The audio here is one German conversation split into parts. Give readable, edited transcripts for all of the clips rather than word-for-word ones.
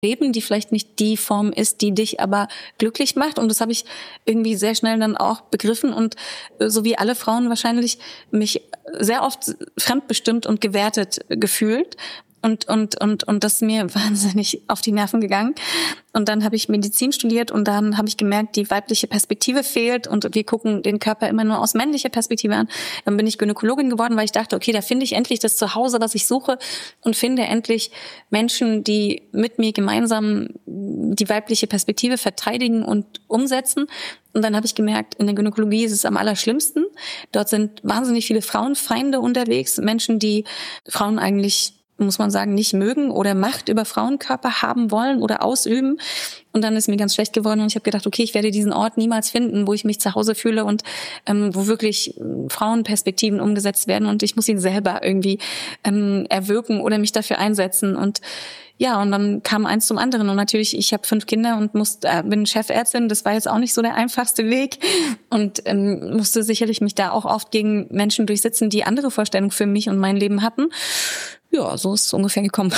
leben, die vielleicht nicht die Form ist, die dich aber glücklich macht. Und das habe ich irgendwie sehr schnell dann auch begriffen und so wie alle Frauen wahrscheinlich mich sehr oft fremdbestimmt und gewertet gefühlt. Und das ist mir wahnsinnig auf die Nerven gegangen. Und dann habe ich Medizin studiert und dann habe ich gemerkt, die weibliche Perspektive fehlt und wir gucken den Körper immer nur aus männlicher Perspektive an. Dann bin ich Gynäkologin geworden, weil ich dachte, okay, da finde ich endlich das Zuhause, was ich suche und finde endlich Menschen, die mit mir gemeinsam die weibliche Perspektive verteidigen und umsetzen. Und dann habe ich gemerkt, in der Gynäkologie ist es am allerschlimmsten. Dort sind wahnsinnig viele Frauenfeinde unterwegs, Menschen, die Frauen eigentlich, muss man sagen, nicht mögen oder Macht über Frauenkörper haben wollen oder ausüben. Und dann ist mir ganz schlecht geworden und ich habe gedacht, okay, ich werde diesen Ort niemals finden, wo ich mich zu Hause fühle und wo wirklich Frauenperspektiven umgesetzt werden und ich muss ihn selber irgendwie erwirken oder mich dafür einsetzen. Und ja, und dann kam eins zum anderen und natürlich, ich habe 5 Kinder und bin Chefärztin, das war jetzt auch nicht so der einfachste Weg und musste sicherlich mich da auch oft gegen Menschen durchsetzen, die andere Vorstellungen für mich und mein Leben hatten. Ja, so ist es ungefähr gekommen.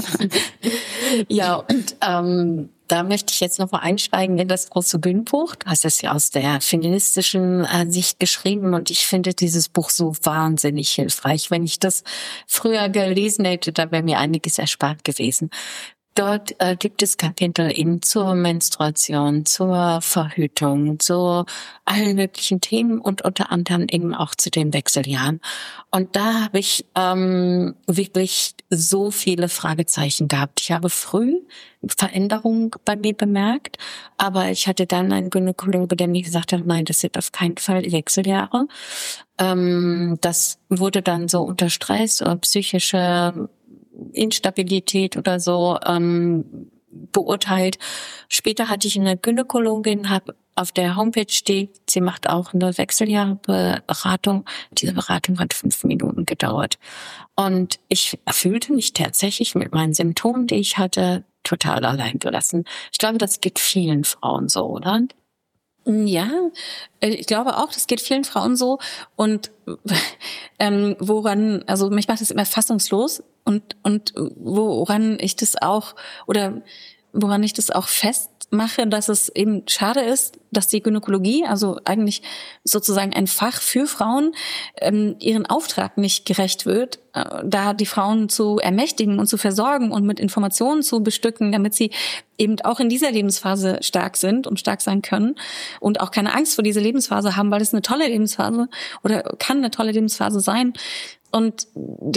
Ja, und da möchte ich jetzt nochmal einsteigen in das große Gyn-Buch. Du hast es ja aus der feministischen Sicht geschrieben und ich finde dieses Buch so wahnsinnig hilfreich. Wenn ich das früher gelesen hätte, dann wäre mir einiges erspart gewesen. Dort gibt es Kapitel eben zur Menstruation, zur Verhütung, zu allen möglichen Themen und unter anderem eben auch zu den Wechseljahren. Und da habe ich wirklich so viele Fragezeichen gehabt. Ich habe früh Veränderungen bei mir bemerkt, aber ich hatte dann einen Gynäkologe, der mir gesagt hat, nein, das sind auf keinen Fall Wechseljahre. Das wurde dann so unter Stress oder psychische Instabilität oder so beurteilt. Später hatte ich eine Gynäkologin, habe auf der Homepage steht, sie macht auch eine Wechseljahrberatung. Diese Beratung hat 5 Minuten gedauert. Und ich fühlte mich tatsächlich mit meinen Symptomen, die ich hatte, total allein gelassen. Ich glaube, das geht vielen Frauen so, oder? Ja, ich glaube auch, das geht vielen Frauen so. Und also mich macht das immer fassungslos und woran ich das auch festmache, dass es eben schade ist, dass die Gynäkologie, also eigentlich sozusagen ein Fach für Frauen, ihren Auftrag nicht gerecht wird, da die Frauen zu ermächtigen und zu versorgen und mit Informationen zu bestücken, damit sie eben auch in dieser Lebensphase stark sind und stark sein können und auch keine Angst vor dieser Lebensphase haben, weil es eine tolle Lebensphase oder kann eine tolle Lebensphase sein. Und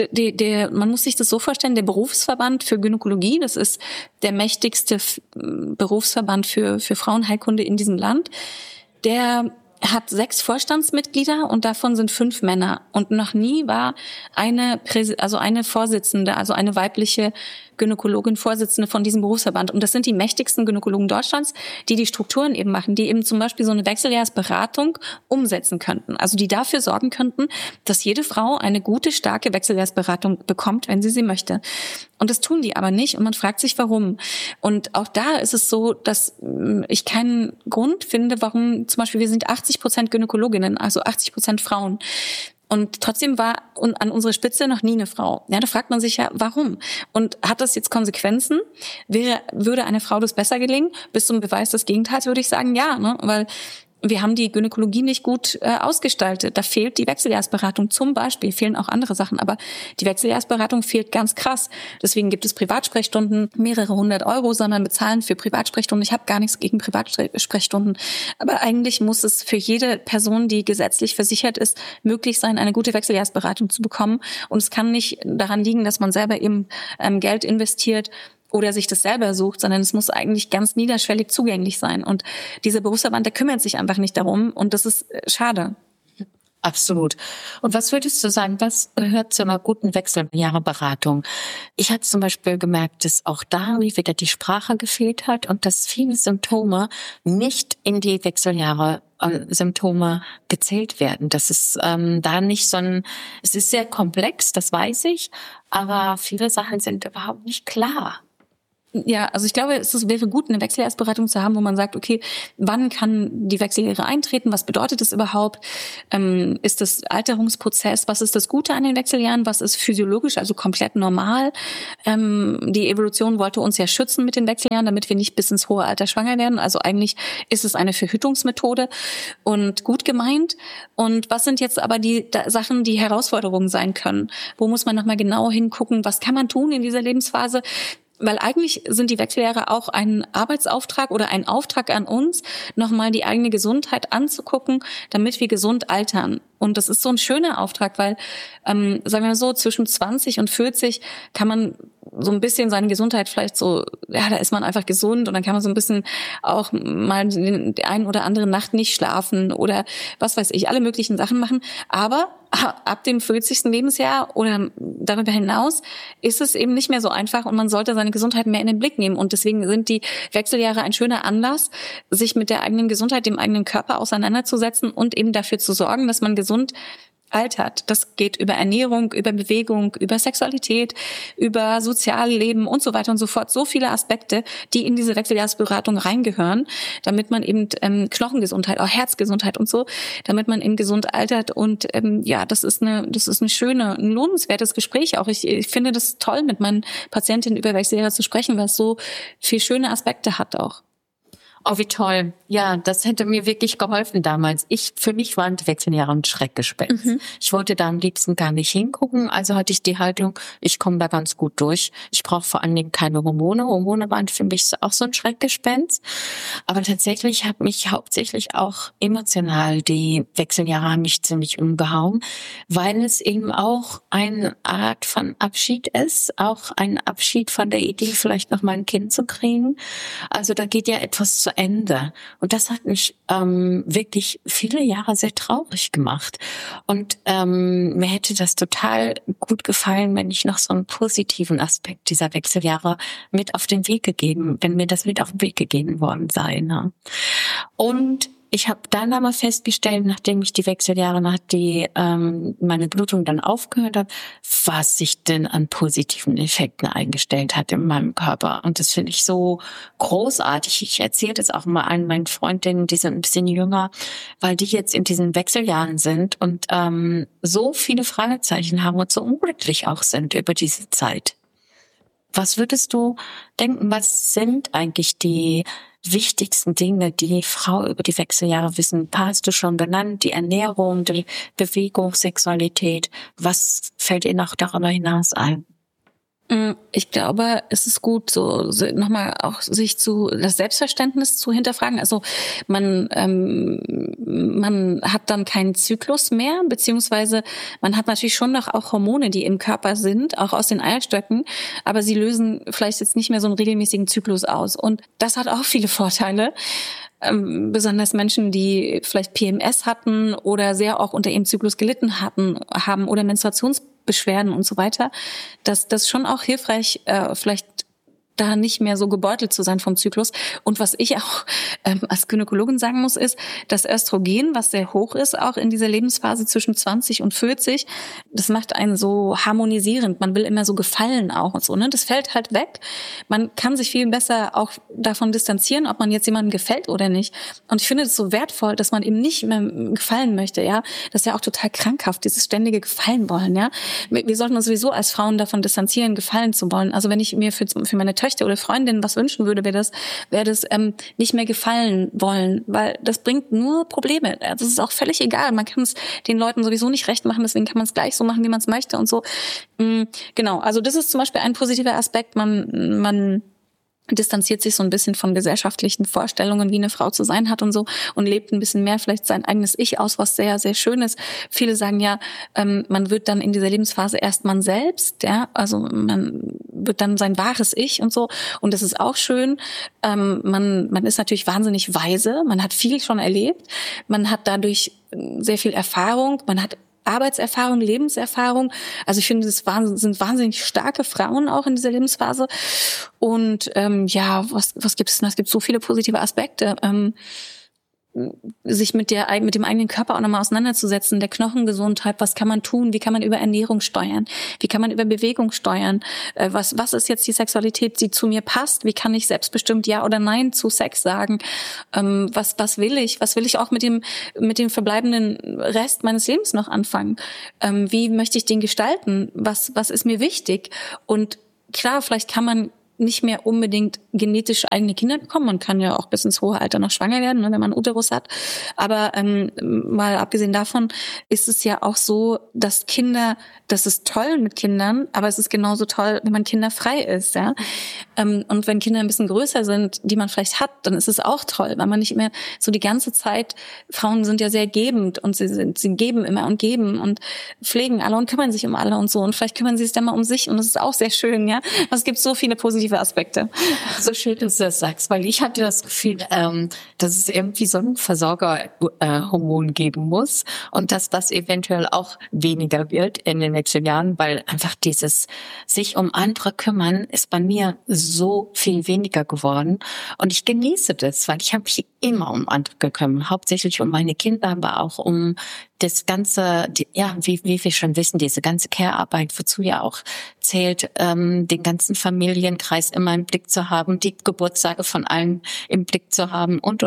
man muss sich das so vorstellen, der Berufsverband für Gynäkologie, das ist der mächtigste Berufsverband für Frauenheilkunde in diesem Land, der hat 6 Vorstandsmitglieder und davon sind 5 Männer. Und noch nie war eine Vorsitzende, also eine weibliche Gynäkologin, Vorsitzende von diesem Berufsverband. Und das sind die mächtigsten Gynäkologen Deutschlands, die die Strukturen eben machen, die eben zum Beispiel so eine Wechseljahrsberatung umsetzen könnten. Also die dafür sorgen könnten, dass jede Frau eine gute, starke Wechseljahrsberatung bekommt, wenn sie möchte. Und das tun die aber nicht und man fragt sich, warum. Und auch da ist es so, dass ich keinen Grund finde, warum zum Beispiel wir sind 80% Gynäkologinnen, also 80% Frauen. Und trotzdem war an unserer Spitze noch nie eine Frau. Ja, da fragt man sich ja, warum? Und hat das jetzt Konsequenzen? Würde einer Frau das besser gelingen? Bis zum Beweis des Gegenteils würde ich sagen, ja, ne? Weil wir haben die Gynäkologie nicht gut ausgestaltet. Da fehlt die Wechseljahrsberatung zum Beispiel, fehlen auch andere Sachen, aber die Wechseljahrsberatung fehlt ganz krass. Deswegen gibt es Privatsprechstunden, mehrere 100 Euro soll man bezahlen für Privatsprechstunden. Ich habe gar nichts gegen Privatsprechstunden, aber eigentlich muss es für jede Person, die gesetzlich versichert ist, möglich sein, eine gute Wechseljahrsberatung zu bekommen. Und es kann nicht daran liegen, dass man selber eben Geld investiert oder sich das selber sucht, sondern es muss eigentlich ganz niederschwellig zugänglich sein. Und dieser Berufsverband, der kümmert sich einfach nicht darum und das ist schade. Absolut. Und was würdest du sagen, was gehört zu einer guten Wechseljahreberatung? Ich hatte zum Beispiel gemerkt, dass auch da mir wieder die Sprache gefehlt hat und dass viele Symptome nicht in die Wechseljahre Symptome gezählt werden. Das ist da nicht es ist sehr komplex, das weiß ich, aber viele Sachen sind überhaupt nicht klar. Ja, also ich glaube, wäre gut, eine Wechseljahresberatung zu haben, wo man sagt, okay, wann kann die Wechseljahre eintreten? Was bedeutet das überhaupt? Ist das Alterungsprozess? Was ist das Gute an den Wechseljahren? Was ist physiologisch, also komplett normal? Die Evolution wollte uns ja schützen mit den Wechseljahren, damit wir nicht bis ins hohe Alter schwanger werden. Also eigentlich ist es eine Verhütungsmethode und gut gemeint. Und was sind jetzt aber die Sachen, die Herausforderungen sein können? Wo muss man nochmal genau hingucken? Was kann man tun in dieser Lebensphase? Weil eigentlich sind die Wechseljahre auch ein Arbeitsauftrag oder ein Auftrag an uns, nochmal die eigene Gesundheit anzugucken, damit wir gesund altern. Und das ist so ein schöner Auftrag, weil, sagen wir mal so, zwischen 20 und 40 kann man so ein bisschen seine Gesundheit vielleicht so, ja, da ist man einfach gesund und dann kann man so ein bisschen auch mal die ein oder andere Nacht nicht schlafen oder was weiß ich, alle möglichen Sachen machen. Aber ab dem 40. Lebensjahr oder darüber hinaus ist es eben nicht mehr so einfach und man sollte seine Gesundheit mehr in den Blick nehmen. Und deswegen sind die Wechseljahre ein schöner Anlass, sich mit der eigenen Gesundheit, dem eigenen Körper auseinanderzusetzen und eben dafür zu sorgen, dass man gesund altert. Das geht über Ernährung, über Bewegung, über Sexualität, über Sozialleben und so weiter und so fort. So viele Aspekte, die in diese Wechseljahresberatung reingehören, damit man eben Knochengesundheit, auch Herzgesundheit und so, damit man eben gesund altert. Und ja, das ist ein lohnenswertes Gespräch auch. Ich finde das toll, mit meinen Patientinnen über Wechseljahre zu sprechen, weil es so viel schöne Aspekte hat auch. Oh, wie toll. Ja, das hätte mir wirklich geholfen damals. Für mich waren die Wechseljahre ein Schreckgespenst. Ich wollte da am liebsten gar nicht hingucken. Also hatte ich die Haltung, ich komme da ganz gut durch. Ich brauche vor allen Dingen keine Hormone. Hormone waren für mich auch so ein Schreckgespenst. Aber tatsächlich hat mich hauptsächlich auch emotional, die Wechseljahre haben mich ziemlich umgehauen, weil es eben auch eine Art von Abschied ist. Auch ein Abschied von der Idee, vielleicht noch mal ein Kind zu kriegen. Also da geht ja etwas zu Ende. Und das hat mich wirklich viele Jahre sehr traurig gemacht. Und mir hätte das total gut gefallen, wenn ich noch so einen positiven Aspekt dieser Wechseljahre wenn mir das mit auf den Weg gegeben worden sei. Ne? Und ich habe dann aber festgestellt, nachdem ich die Wechseljahre, meine Blutung dann aufgehört habe, was sich denn an positiven Effekten eingestellt hat in meinem Körper. Und das finde ich so großartig. Ich erzähle das auch mal an meinen Freundinnen, die sind ein bisschen jünger, weil die jetzt in diesen Wechseljahren sind und so viele Fragezeichen haben und so unglücklich auch sind über diese Zeit. Was würdest du denken, was sind eigentlich die wichtigsten Dinge, die Frau über die Wechseljahre wissen? Ein paar hast du schon benannt, die Ernährung, die Bewegung, Sexualität. Was fällt dir noch darüber hinaus ein? Ich glaube, es ist gut, so nochmal auch sich das Selbstverständnis zu hinterfragen. Also man hat dann keinen Zyklus mehr, beziehungsweise man hat natürlich schon noch auch Hormone, die im Körper sind, auch aus den Eierstöcken, aber sie lösen vielleicht jetzt nicht mehr so einen regelmäßigen Zyklus aus. Und das hat auch viele Vorteile. Besonders Menschen, die vielleicht PMS hatten oder sehr auch unter ihrem Zyklus gelitten haben oder Menstruationsbeschwerden und so weiter, dass das schon auch hilfreich vielleicht da nicht mehr so gebeutelt zu sein vom Zyklus. Und was ich auch als Gynäkologin sagen muss, ist, das Östrogen, was sehr hoch ist, auch in dieser Lebensphase zwischen 20 und 40, das macht einen so harmonisierend. Man will immer so gefallen auch und so, ne? Das fällt halt weg. Man kann sich viel besser auch davon distanzieren, ob man jetzt jemandem gefällt oder nicht. Und ich finde es so wertvoll, dass man eben nicht mehr gefallen möchte, ja. Das ist ja auch total krankhaft, dieses ständige Gefallen wollen, ja. Wir sollten uns sowieso als Frauen davon distanzieren, gefallen zu wollen. Also wenn ich mir für meine Töchter oder Freundinnen was wünschen würde, wäre das nicht mehr gefallen wollen, weil das bringt nur Probleme. Das ist auch völlig egal. Man kann es den Leuten sowieso nicht recht machen, deswegen kann man es gleich so machen, wie man es möchte und so. Genau, also das ist zum Beispiel ein positiver Aspekt. Man distanziert sich so ein bisschen von gesellschaftlichen Vorstellungen, wie eine Frau zu sein hat und so und lebt ein bisschen mehr vielleicht sein eigenes Ich aus, was sehr, sehr schön ist. Viele sagen ja, man wird dann in dieser Lebensphase erst man selbst, ja, also man wird dann sein wahres Ich und so und das ist auch schön. Man ist natürlich wahnsinnig weise, man hat viel schon erlebt, man hat dadurch sehr viel Erfahrung, man hat Arbeitserfahrung, Lebenserfahrung. Also ich finde, sind wahnsinnig starke Frauen auch in dieser Lebensphase. Und ja, was gibt es denn? Es gibt so viele positive Aspekte. sich mit dem eigenen Körper auch nochmal auseinanderzusetzen, der Knochengesundheit, was kann man tun, wie kann man über Ernährung steuern, wie kann man über Bewegung steuern, was ist jetzt die Sexualität, die zu mir passt, wie kann ich selbstbestimmt Ja oder Nein zu Sex sagen, was will ich auch mit dem verbleibenden Rest meines Lebens noch anfangen, wie möchte ich den gestalten, was ist mir wichtig. Und klar, vielleicht kann man nicht mehr unbedingt genetisch eigene Kinder bekommen. Man kann ja auch bis ins hohe Alter noch schwanger werden, ne, wenn man einen Uterus hat. Aber mal abgesehen davon ist es ja auch so, dass das ist toll mit Kindern, aber es ist genauso toll, wenn man kinderfrei ist. Ja? Und wenn Kinder ein bisschen größer sind, die man vielleicht hat, dann ist es auch toll, weil man nicht mehr so die ganze Zeit, Frauen sind ja sehr gebend und sie geben immer und geben und pflegen alle und kümmern sich um alle und so. Und vielleicht kümmern sie sich dann mal um sich und das ist auch sehr schön. Ja, es gibt so viele positive Aspekte. So schön, dass du das sagst, weil ich hatte das Gefühl, dass es irgendwie so ein Versorgerhormon geben muss und dass das eventuell auch weniger wird in den nächsten Jahren, weil einfach dieses sich um andere kümmern ist bei mir so viel weniger geworden und ich genieße das, weil ich habe mich immer um andere gekümmert, hauptsächlich um meine Kinder, aber auch um das ganze, wie wir schon wissen, diese ganze Care-Arbeit, wozu ja auch zählt, den ganzen Familienkreis immer im Blick zu haben, die Geburtstage von allen im Blick zu haben und.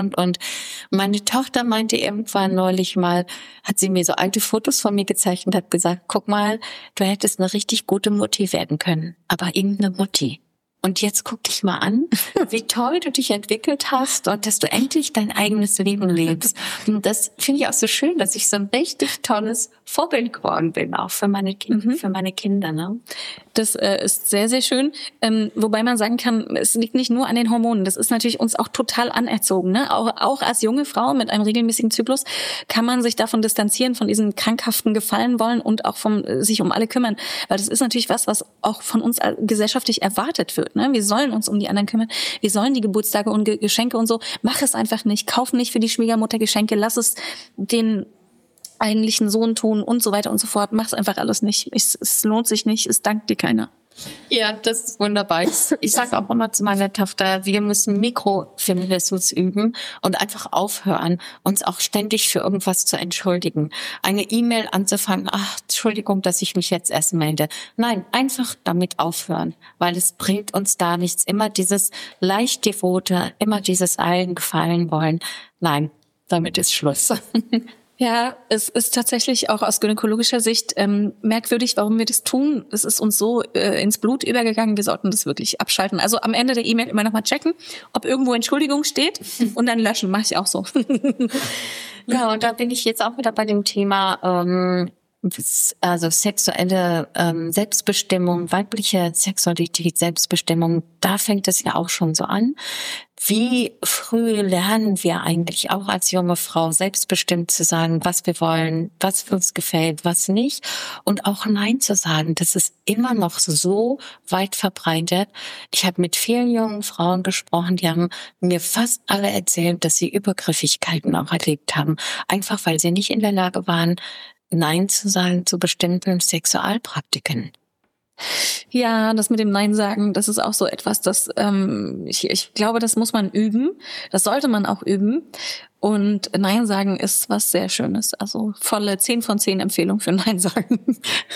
Meine Tochter meinte irgendwann neulich mal, hat sie mir so alte Fotos von mir gezeigt und hat gesagt, guck mal, du hättest eine richtig gute Mutti werden können, aber irgendeine Mutti. Und jetzt guck dich mal an, wie toll du dich entwickelt hast und dass du endlich dein eigenes Leben lebst. Und das finde ich auch so schön, dass ich so ein richtig tolles Vorbild geworden bin, auch für meine Kinder. Ne? Das ist sehr, sehr schön. Wobei man sagen kann, es liegt nicht nur an den Hormonen. Das ist natürlich uns auch total anerzogen. Ne? Auch als junge Frau mit einem regelmäßigen Zyklus kann man sich davon distanzieren, von diesem krankhaften Gefallen wollen und auch vom sich um alle kümmern. Weil das ist natürlich was auch von uns gesellschaftlich erwartet wird. Ne? Wir sollen uns um die anderen kümmern. Wir sollen die Geburtstage und Geschenke und so. Mach es einfach nicht. Kauf nicht für die Schwiegermutter Geschenke. Lass es den eigentlichen Sohn tun und so weiter und so fort. Mach es einfach alles nicht. Es lohnt sich nicht. Es dankt dir keiner. Ja, das ist wunderbar. Ich sage auch immer zu meiner Tochter, wir müssen Mikrofeminismus üben und einfach aufhören, uns auch ständig für irgendwas zu entschuldigen. Eine E-Mail anzufangen, Entschuldigung, dass ich mich jetzt erst melde. Nein, einfach damit aufhören, weil es bringt uns da nichts. Immer dieses leicht Devote, immer dieses allen gefallen wollen. Nein, damit ist Schluss. Ja, es ist tatsächlich auch aus gynäkologischer Sicht merkwürdig, warum wir das tun. Es ist uns so ins Blut übergegangen, wir sollten das wirklich abschalten. Also am Ende der E-Mail immer nochmal checken, ob irgendwo Entschuldigung steht und dann löschen, mache ich auch so. Ja, und da bin ich jetzt auch wieder bei dem Thema also sexuelle Selbstbestimmung, weibliche Sexualität, Selbstbestimmung, da fängt es ja auch schon so an. Wie früh lernen wir eigentlich auch als junge Frau selbstbestimmt zu sagen, was wir wollen, was uns gefällt, was nicht und auch Nein zu sagen. Das ist immer noch so weit verbreitet. Ich habe mit vielen jungen Frauen gesprochen, die haben mir fast alle erzählt, dass sie Übergriffigkeiten auch erlebt haben, einfach weil sie nicht in der Lage waren, Nein zu sagen zu bestimmten Sexualpraktiken. Ja, das mit dem Nein sagen, das ist auch so etwas, das ich glaube, das muss man üben. Das sollte man auch üben. Und Nein sagen ist was sehr Schönes. Also volle 10 von 10 Empfehlung für Nein sagen.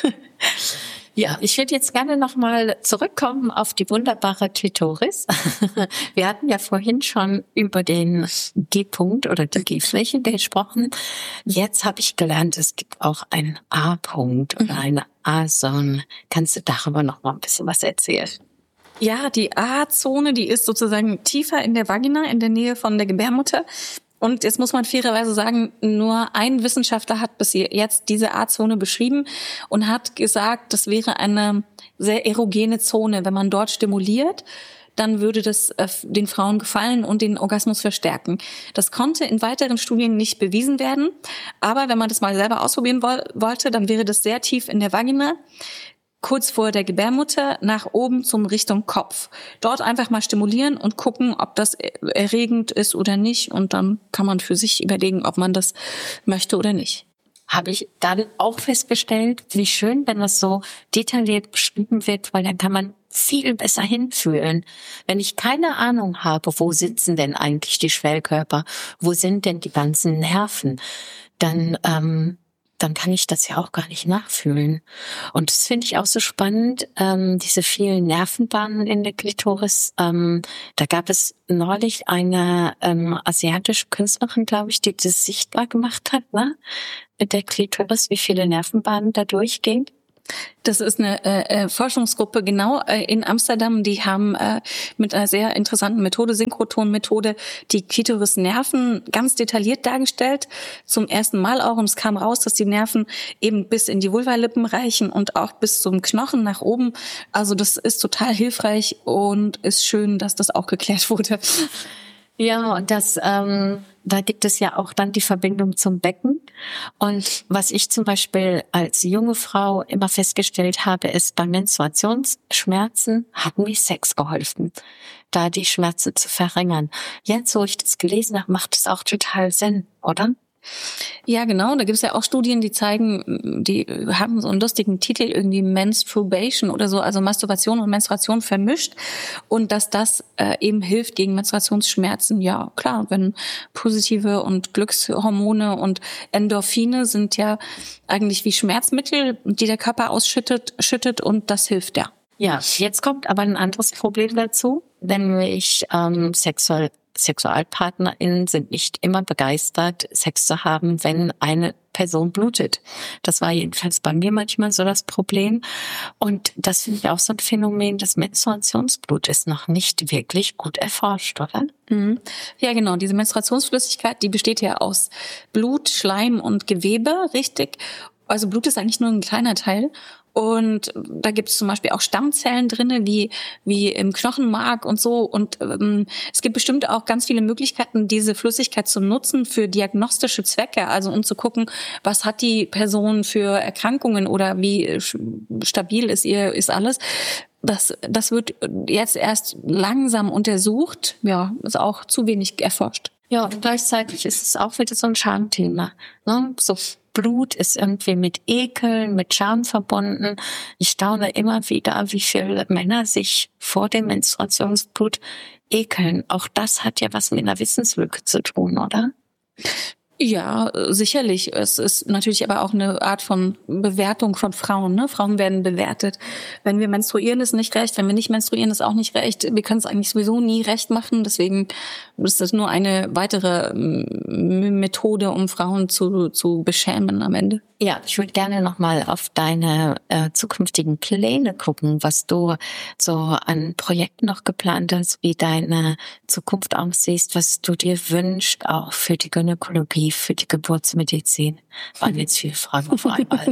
Ja, ich würde jetzt gerne nochmal zurückkommen auf die wunderbare Klitoris. Wir hatten ja vorhin schon über den G-Punkt oder die G-Fläche gesprochen. Jetzt habe ich gelernt, es gibt auch einen A-Punkt oder eine A-Zone. Kannst du darüber noch mal ein bisschen was erzählen? Ja, die A-Zone, die ist sozusagen tiefer in der Vagina, in der Nähe von der Gebärmutter. Und jetzt muss man fairerweise sagen, nur ein Wissenschaftler hat bis jetzt diese A-Zone beschrieben und hat gesagt, das wäre eine sehr erogene Zone. Wenn man dort stimuliert, dann würde das den Frauen gefallen und den Orgasmus verstärken. Das konnte in weiteren Studien nicht bewiesen werden, aber wenn man das mal selber ausprobieren wollte, dann wäre das sehr tief in der Vagina, kurz vor der Gebärmutter, nach oben zum Richtung Kopf. Dort einfach mal stimulieren und gucken, ob das erregend ist oder nicht. Und dann kann man für sich überlegen, ob man das möchte oder nicht. Habe ich dann auch festgestellt, wie schön, wenn das so detailliert beschrieben wird, weil dann kann man viel besser hinfühlen. Wenn ich keine Ahnung habe, wo sitzen denn eigentlich die Schwellkörper, wo sind denn die ganzen Nerven, dann kann ich das ja auch gar nicht nachfühlen. Und das finde ich auch so spannend, diese vielen Nervenbahnen in der Klitoris. Da gab es neulich eine asiatische Künstlerin, glaube ich, die das sichtbar gemacht hat, ne? Mit der Klitoris, wie viele Nervenbahnen da durchgehen. Das ist eine Forschungsgruppe genau in Amsterdam. Die haben mit einer sehr interessanten Methode, Synchrotron-Methode, die Klitoris-Nerven ganz detailliert dargestellt. Zum ersten Mal auch. Und es kam raus, dass die Nerven eben bis in die Vulvalippen reichen und auch bis zum Knochen nach oben. Also das ist total hilfreich und ist schön, dass das auch geklärt wurde. Ja, und da gibt es ja auch dann die Verbindung zum Becken. Und was ich zum Beispiel als junge Frau immer festgestellt habe, ist, bei Menstruationsschmerzen hat mir Sex geholfen, da die Schmerzen zu verringern. Jetzt, wo ich das gelesen habe, macht es auch total Sinn, oder? Ja, genau. Da gibt es ja auch Studien, die zeigen, die haben so einen lustigen Titel, irgendwie Menstruation oder so, also Masturbation und Menstruation vermischt. Und dass das eben hilft gegen Menstruationsschmerzen. Ja, klar, wenn positive und Glückshormone und Endorphine sind ja eigentlich wie Schmerzmittel, die der Körper schüttet und das hilft, ja. Ja, jetzt kommt aber ein anderes Problem dazu, nämlich SexualpartnerInnen sind nicht immer begeistert, Sex zu haben, wenn eine Person blutet. Das war jedenfalls bei mir manchmal so das Problem. Und das finde ich auch so ein Phänomen, das Menstruationsblut ist noch nicht wirklich gut erforscht, oder? Mhm. Ja, genau. Diese Menstruationsflüssigkeit, die besteht ja aus Blut, Schleim und Gewebe, richtig. Also Blut ist eigentlich nur ein kleiner Teil. Und da gibt es zum Beispiel auch Stammzellen drinne, wie im Knochenmark und so. Und es gibt bestimmt auch ganz viele Möglichkeiten, diese Flüssigkeit zu nutzen für diagnostische Zwecke. Also um zu gucken, was hat die Person für Erkrankungen oder wie stabil ist alles. Das wird jetzt erst langsam untersucht. Ja, ist auch zu wenig erforscht. Ja, und gleichzeitig ist es auch wieder so ein Schamthema, ne? So Blut ist irgendwie mit Ekel, mit Scham verbunden. Ich staune immer wieder, wie viele Männer sich vor dem Menstruationsblut ekeln. Auch das hat ja was mit einer Wissenslücke zu tun, oder? Ja, sicherlich. Es ist natürlich aber auch eine Art von Bewertung von Frauen. Ne? Frauen werden bewertet. Wenn wir menstruieren, ist nicht recht. Wenn wir nicht menstruieren, ist auch nicht recht. Wir können es eigentlich sowieso nie recht machen. Deswegen ist das nur eine weitere Methode, um Frauen zu beschämen am Ende. Ja, ich würde gerne nochmal auf deine zukünftigen Pläne gucken, was du so an Projekten noch geplant hast, wie deine Zukunft aussiehst, was du dir wünschst, auch für die Gynäkologie, für die Geburtsmedizin. Waren jetzt viele Fragen auf einmal.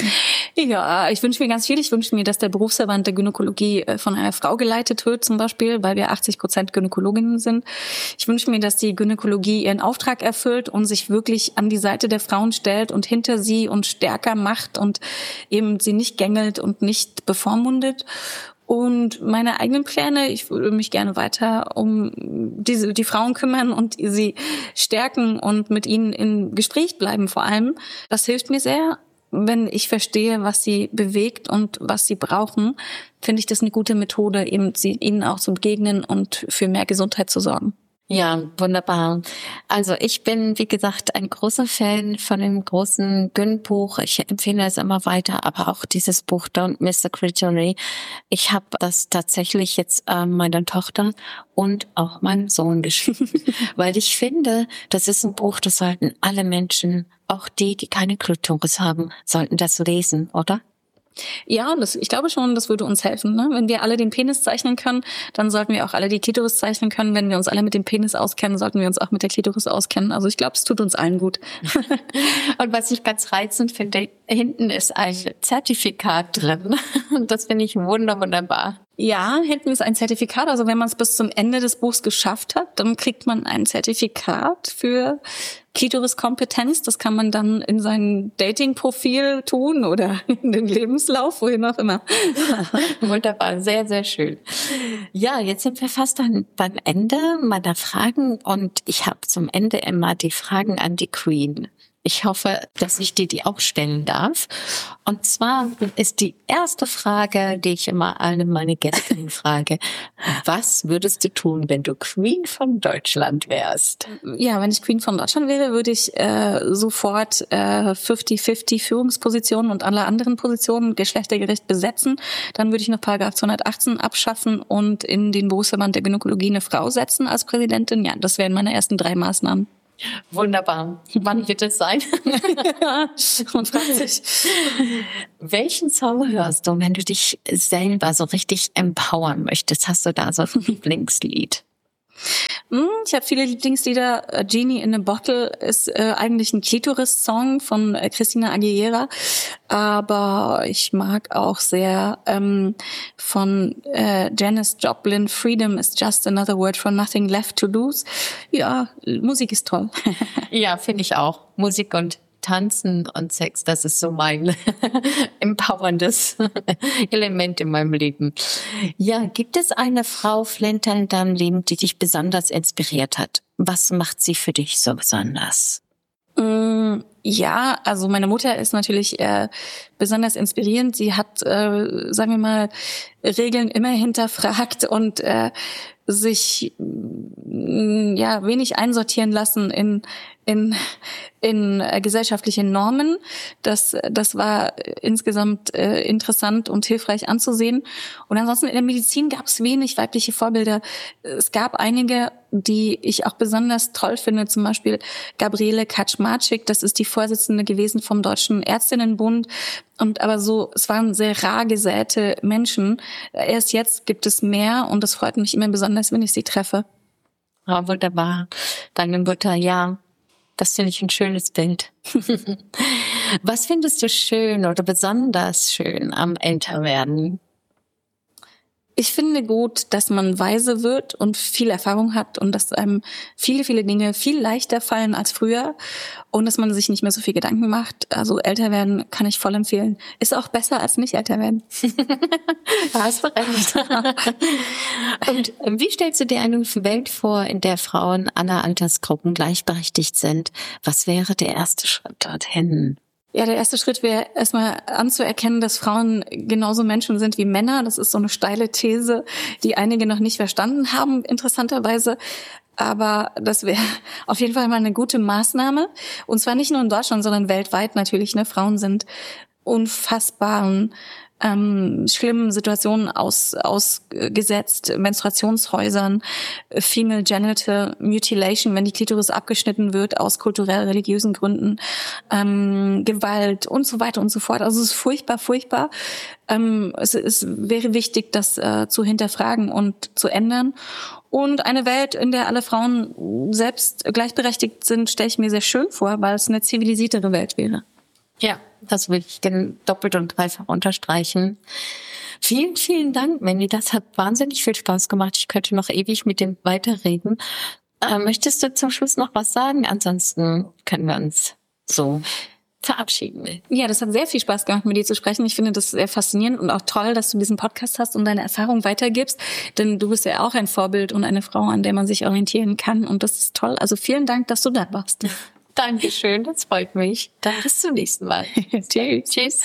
Ja, ich wünsche mir ganz viel. Ich wünsche mir, dass der Berufsverband der Gynäkologie von einer Frau geleitet wird, zum Beispiel, weil wir 80% Gynäkologinnen sind. Ich wünsche mir, dass die Gynäkologie ihren Auftrag erfüllt und sich wirklich an die Seite der Frauen stellt und hinter sie und stärker macht und eben sie nicht gängelt und nicht bevormundet. Und meine eigenen Pläne, ich würde mich gerne weiter um die Frauen kümmern und sie stärken und mit ihnen im Gespräch bleiben vor allem. Das hilft mir sehr. Wenn ich verstehe, was sie bewegt und was sie brauchen, finde ich das eine gute Methode, eben ihnen auch zu begegnen und für mehr Gesundheit zu sorgen. Ja, wunderbar. Also ich bin, wie gesagt, ein großer Fan von dem großen Gyn-Buch. Ich empfehle es immer weiter, aber auch dieses Buch Don't Miss the Clitoris. Ich habe das tatsächlich jetzt meiner Tochter und auch meinem Sohn geschrieben, weil ich finde, das ist ein Buch, das sollten alle Menschen, auch die keine Klitoris haben, sollten das lesen, oder? Ja, ich glaube schon, das würde uns helfen. Ne? Wenn wir alle den Penis zeichnen können, dann sollten wir auch alle die Klitoris zeichnen können. Wenn wir uns alle mit dem Penis auskennen, sollten wir uns auch mit der Klitoris auskennen. Also ich glaube, es tut uns allen gut. Und was ich ganz reizend finde, hinten ist ein Zertifikat drin. Und das finde ich wunderbar. Ja, hinten ist ein Zertifikat. Also wenn man es bis zum Ende des Buchs geschafft hat, dann kriegt man ein Zertifikat für Klitoris-Kompetenz. Das kann man dann in sein Dating-Profil tun oder in den Lebenslauf, wohin auch immer. Wunderbar, sehr, sehr schön. Ja, jetzt sind wir fast dann beim Ende meiner Fragen und ich habe zum Ende immer die Fragen an die Queen. Ich hoffe, dass ich dir die auch stellen darf. Und zwar ist die erste Frage, die ich immer alle meine Gäste frage: Was würdest du tun, wenn du Queen von Deutschland wärst? Ja, wenn ich Queen von Deutschland wäre, würde ich sofort 50-50 Führungspositionen und alle anderen Positionen geschlechtergerecht besetzen. Dann würde ich noch Paragraph 218 abschaffen und in den Berufsverband der Gynäkologie eine Frau setzen als Präsidentin. Ja, das wären meine ersten 3 Maßnahmen. Wunderbar. Wann wird es sein? Man fragt sich. Welchen Song hörst du, wenn du dich selber so richtig empowern möchtest? Hast du da so ein Lieblingslied? Ich habe viele Lieblingslieder. Genie in a Bottle ist eigentlich ein Klitoris-Song von Christina Aguilera, aber ich mag auch sehr von Janis Joplin, Freedom is just another word for nothing left to lose. Ja, Musik ist toll. Ja, finde ich auch. Musik und Tanzen und Sex, das ist so mein empowerndes Element in meinem Leben. Ja, gibt es eine Frau, Flenta, in deinem Leben, die dich besonders inspiriert hat? Was macht sie für dich so besonders? Ja, also meine Mutter ist natürlich besonders inspirierend. Sie hat, sagen wir mal, Regeln immer hinterfragt und sich wenig einsortieren lassen in gesellschaftliche Normen. Das war insgesamt interessant und hilfreich anzusehen. Und ansonsten in der Medizin gab es wenig weibliche Vorbilder. Es gab einige, die ich auch besonders toll finde, zum Beispiel Gabriele Kaczmarczyk, das ist die Vorsitzende gewesen vom Deutschen Ärztinnenbund. Und aber so, es waren sehr rar gesäte Menschen. Erst jetzt gibt es mehr und das freut mich immer besonders, wenn ich sie treffe. Oh, wunderbar. Deine Mutter, ja. Das finde ich ein schönes Bild. Was findest du schön oder besonders schön am Älterwerden? Ich finde gut, dass man weise wird und viel Erfahrung hat und dass einem viele, viele Dinge viel leichter fallen als früher und dass man sich nicht mehr so viel Gedanken macht. Also älter werden kann ich voll empfehlen. Ist auch besser als nicht älter werden. Da hast du recht. Und wie stellst du dir eine Welt vor, in der Frauen aller Altersgruppen gleichberechtigt sind? Was wäre der erste Schritt dorthin? Ja, der erste Schritt wäre erstmal anzuerkennen, dass Frauen genauso Menschen sind wie Männer. Das ist so eine steile These, die einige noch nicht verstanden haben, interessanterweise. Aber das wäre auf jeden Fall mal eine gute Maßnahme. Und zwar nicht nur in Deutschland, sondern weltweit natürlich. Ne? Frauen sind unfassbaren schlimmen Situationen ausgesetzt, Menstruationshäusern, Female Genital Mutilation, wenn die Klitoris abgeschnitten wird aus kulturell-religiösen Gründen, Gewalt und so weiter und so fort. Also es ist furchtbar, furchtbar. Es wäre wichtig, das zu hinterfragen und zu ändern. Und eine Welt, in der alle Frauen selbst gleichberechtigt sind, stelle ich mir sehr schön vor, weil es eine zivilisiertere Welt wäre. Ja, das will ich doppelt und dreifach unterstreichen. Vielen, vielen Dank, Mandy. Das hat wahnsinnig viel Spaß gemacht. Ich könnte noch ewig mit dem weiterreden. Möchtest du zum Schluss noch was sagen? Ansonsten können wir uns so verabschieden. Ja, das hat sehr viel Spaß gemacht, mit dir zu sprechen. Ich finde das sehr faszinierend und auch toll, dass du diesen Podcast hast und deine Erfahrung weitergibst. Denn du bist ja auch ein Vorbild und eine Frau, an der man sich orientieren kann. Und das ist toll. Also vielen Dank, dass du da warst. Dankeschön, das freut mich. Dann bis zum nächsten Mal. Tschüss. Tschüss.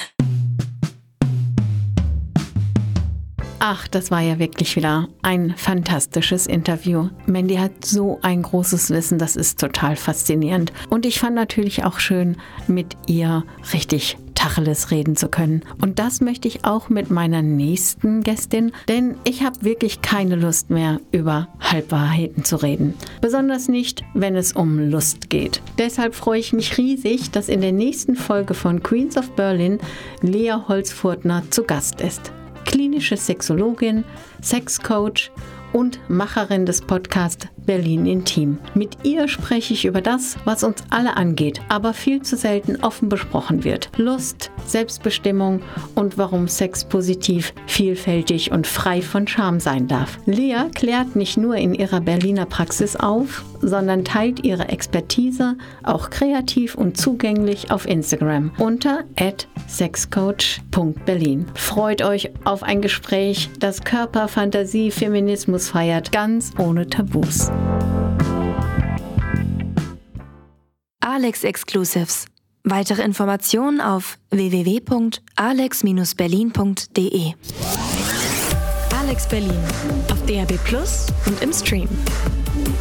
Ach, das war ja wirklich wieder ein fantastisches Interview. Mandy hat so ein großes Wissen, das ist total faszinierend. Und ich fand natürlich auch schön, mit ihr richtig Tacheles reden zu können. Und das möchte ich auch mit meiner nächsten Gästin, denn ich habe wirklich keine Lust mehr, über Halbwahrheiten zu reden. Besonders nicht, wenn es um Lust geht. Deshalb freue ich mich riesig, dass in der nächsten Folge von Queens of Berlin Lea Holzfurtner zu Gast ist. Klinische Sexologin, Sexcoach und Macherin des Podcasts Berlin Intim. Mit ihr spreche ich über das, was uns alle angeht, aber viel zu selten offen besprochen wird. Lust, Selbstbestimmung und warum Sex positiv, vielfältig und frei von Scham sein darf. Lea klärt nicht nur in ihrer Berliner Praxis auf, sondern teilt ihre Expertise auch kreativ und zugänglich auf Instagram unter @sexcoach.berlin. Freut euch auf ein Gespräch, das Körper, Fantasie, Feminismus feiert, ganz ohne Tabus. Alex Exclusives. Weitere Informationen auf www.alex-berlin.de. Alex Berlin auf DAB+ und im Stream.